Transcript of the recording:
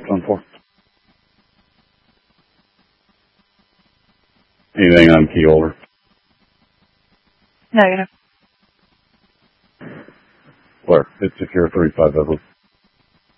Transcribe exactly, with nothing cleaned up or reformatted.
phone for? Anything on key holder? Negative. Blair, it's secure thirty-five Edward.